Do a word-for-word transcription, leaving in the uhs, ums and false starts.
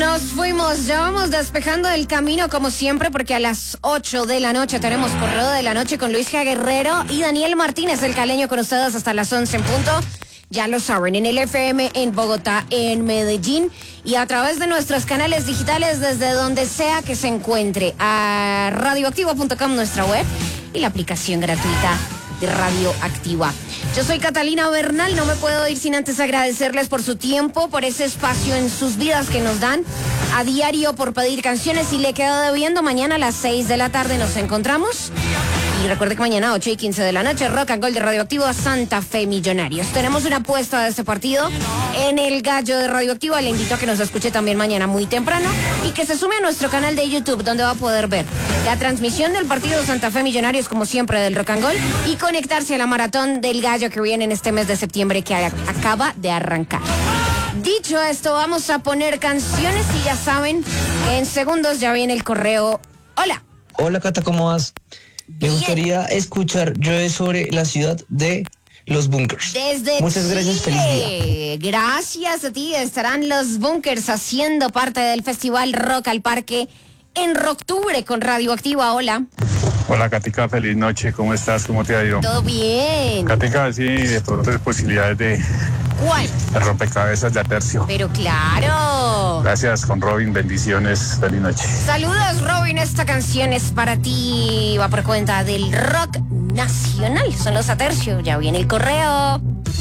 Nos fuimos, ya vamos despejando el camino como siempre, porque a las ocho de la noche tenemos Correo de la Noche con Luis G. Guerrero y Daniel Martínez, el caleño, con ustedes hasta las once en punto. Ya lo saben, en el F M, en Bogotá, en Medellín y a través de nuestros canales digitales desde donde sea que se encuentre, a radioactiva punto com, nuestra web, y la aplicación gratuita de Radio Activa. Yo soy Catalina Bernal, no me puedo ir sin antes agradecerles por su tiempo, por ese espacio en sus vidas que nos dan a diario por pedir canciones, y le quedo debiendo. Mañana a las seis de la tarde nos encontramos. Y recuerde que mañana a ocho y quince de la noche, Rock and Gold de Radioactivo a Santa Fe Millonarios. Tenemos una apuesta de este partido en el Gallo de Radioactivo. Le invito a que nos escuche también mañana muy temprano y que se sume a nuestro canal de YouTube, donde va a poder ver la transmisión del partido Santa Fe Millonarios, como siempre, del Rock and Gold, y conectarse a la maratón del Gallo que viene en este mes de septiembre que acaba de arrancar. Dicho esto, vamos a poner canciones y ya saben, en segundos ya viene el correo. Hola. Hola, Cata, ¿cómo vas? Me Bien. gustaría escuchar Llueve sobre la ciudad de Los Bunkers. Desde Muchas gracias, Chile. feliz día. Gracias a ti. Estarán Los Bunkers haciendo parte del Festival Rock al Parque en octubre con Radioactiva. Hola. Hola, Katica, feliz noche. ¿Cómo estás? ¿Cómo te ha ido? ¿Todo bien? Katica, sí, de pronto hay posibilidades de, ¿Cuál? de rompecabezas de Atercio. Pero claro. Gracias, con Robin. Bendiciones. Feliz noche. Saludos, Robin. Esta canción es para ti. Va por cuenta del rock nacional. Son los Atercio. Ya viene el correo.